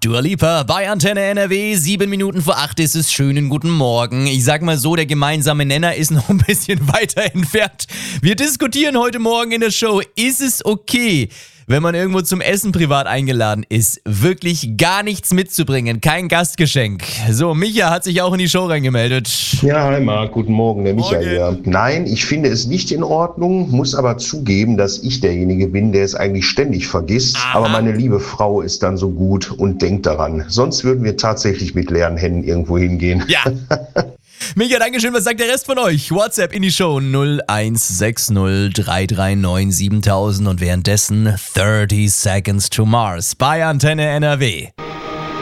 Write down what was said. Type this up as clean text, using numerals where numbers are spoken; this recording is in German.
Dua Lipa bei Antenne NRW. 7 Minuten vor 8 ist es. Schönen guten Morgen. Ich sag mal so, der gemeinsame Nenner ist noch ein bisschen weiter entfernt. Wir diskutieren heute Morgen in der Show, ist es okay, wenn man irgendwo zum Essen privat eingeladen ist, wirklich gar nichts mitzubringen, kein Gastgeschenk. So, Micha hat sich auch in die Show reingemeldet. Ja, hi Marc, guten Morgen, der Micha hier. Nein, ich finde es nicht in Ordnung, muss aber zugeben, dass ich derjenige bin, der es eigentlich ständig vergisst. Aha. Aber meine liebe Frau ist dann so gut und denkt daran. Sonst würden wir tatsächlich mit leeren Händen irgendwo hingehen. Ja. Micha, Dankeschön. Was sagt der Rest von euch? WhatsApp in die Show 0160 339 7000 und währenddessen 30 Seconds to Mars bei Antenne NRW.